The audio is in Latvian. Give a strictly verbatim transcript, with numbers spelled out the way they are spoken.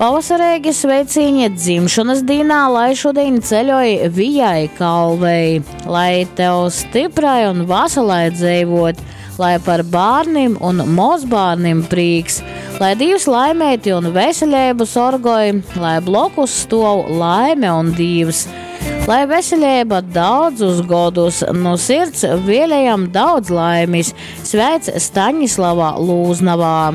Pavasarīgi sveicieni dzimšanas dienā, lai šodien ceļoja Vijai Kalvei, lai tev stiprai un veselai dzīvot, lai par bārnim un mozbārnim prīks, lai Dievs laimēti un veseļēbu sorgoj, lai blokus stov laime un Dievs, lai veseļēba daudzus godus, no sirds vēlējam daudz laimis, sveic Staņislava Lūznavā.